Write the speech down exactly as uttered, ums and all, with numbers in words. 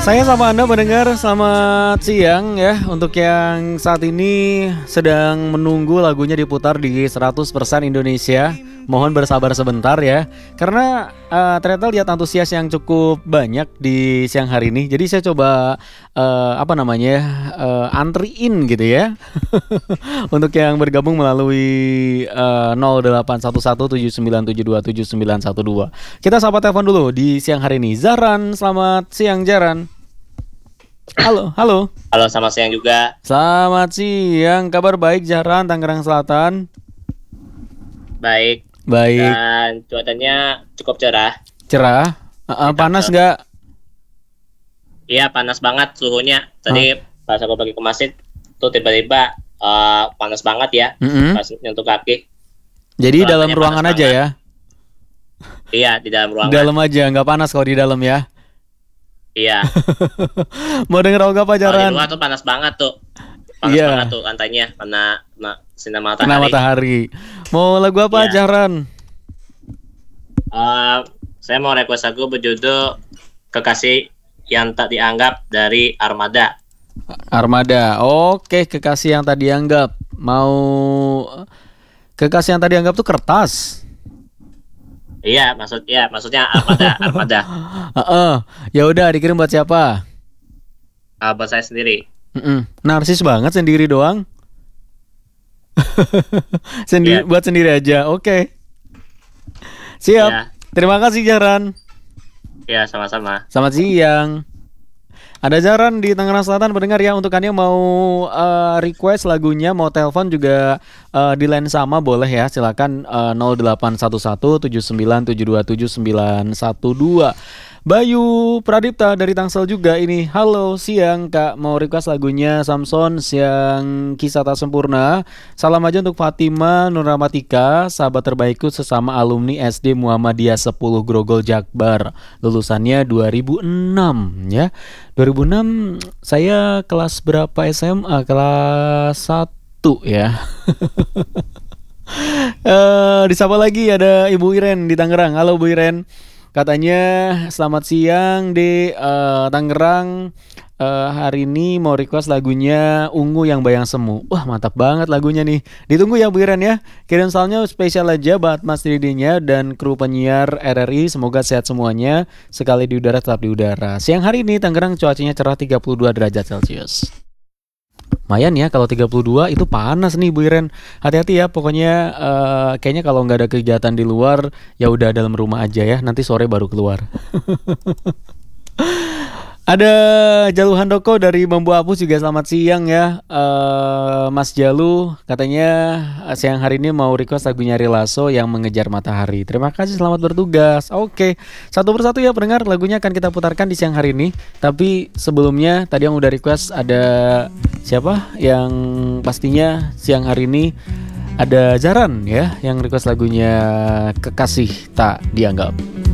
Saya sama Anda mendengar selamat siang ya. Untuk yang saat ini sedang menunggu lagunya diputar di seratus persen Indonesia, mohon bersabar sebentar ya. Karena uh, ternyata lihat antusias yang cukup banyak di siang hari ini. Jadi saya coba uh, apa namanya uh, antriin gitu ya. Untuk yang bergabung melalui uh, nol delapan satu satu tujuh sembilan tujuh dua tujuh sembilan satu dua. Kita sapa telepon dulu di siang hari ini. Zahran, selamat siang Jaran. Halo, halo. Halo, selamat siang juga. Selamat siang, kabar baik Zahran, Tangerang Selatan? Baik. Baik. Dan cuacanya cukup cerah. Cerah? Uh, panas nggak? Iya, panas banget suhunya. Tadi huh? pas aku pergi ke masjid, tuh tiba-tiba uh, panas banget ya, mm-hmm. pas nyentuh kaki. Jadi dalam ruangan aja banget. Ya? Iya, di dalam ruangan. Dalam aja, nggak panas kalau di dalam ya? Iya. Mau denger lagu apa Jaran? Kalau di luar tuh panas banget tuh. Panas yeah. banget tuh lantainya karena kena sinar matahari. Kena matahari. Mau lagu apa yeah. Jaran? Uh, saya mau request lagu berjudul Kekasih yang Tak Dianggap dari Armada. Armada. Oke, Kekasih yang Tak Dianggap. Mau Kekasih yang Tak Dianggap tuh kertas. Iya, maksud ya, maksudnya Armada, Armada. Heeh. Ya udah, dikirim buat siapa? Uh, buat saya sendiri. Mm-mm. Narsis banget sendiri doang. Sendiri yeah. Buat sendiri aja. Oke. Okay. Siap. Yeah. Terima kasih Jaran. Ya, yeah, sama-sama. Selamat siang. Ada Jaran di Tangerang Selatan pendengar ya. Untuk Anda yang mau uh, request lagunya, mau telepon juga uh, di line sama boleh ya. Silakan uh, nol delapan satu satu tujuh sembilan tujuh dua tujuh sembilan satu dua. Bayu Pradipta dari Tangsel juga ini. Halo, siang Kak, mau request lagunya Samson yang Kisah Tak Sempurna. Salam aja untuk Fatima Nurrahmatika, sahabat terbaikku sesama alumni S D Muhammadiyah sepuluh Grogol Jakbar. Lulusannya dua ribu enam ya. dua ribu enam saya kelas berapa S M A? Kelas satu ya. uh, disapa lagi ada Ibu Iren di Tangerang. Halo Bu Iren. Katanya selamat siang di uh, Tangerang. uh, Hari ini mau request lagunya Ungu Yang Bayang Semu. Wah mantap banget lagunya nih. Ditunggu ya Bu Iren ya. Kirim salnya spesial aja buat Mas Didinya dan kru penyiar R R I. Semoga sehat semuanya. Sekali di udara tetap di udara. Siang hari ini Tangerang cuacanya cerah tiga puluh dua derajat Celcius. Lumayan ya, kalau tiga puluh dua itu panas nih Bu Iren. Hati-hati ya, pokoknya uh, kayaknya kalau nggak ada kegiatan di luar ya udah dalam rumah aja ya. Nanti sore baru keluar. Ada Jalu Handoko dari Bambu Apus juga selamat siang ya. uh, Mas Jalu katanya siang hari ini mau request lagunya Rilaso yang Mengejar Matahari. Terima kasih, selamat bertugas. Oke, satu persatu ya pendengar, lagunya akan kita putarkan di siang hari ini. Tapi sebelumnya tadi yang udah request ada siapa yang pastinya siang hari ini ada Jaran ya yang request lagunya Kekasih Tak Dianggap.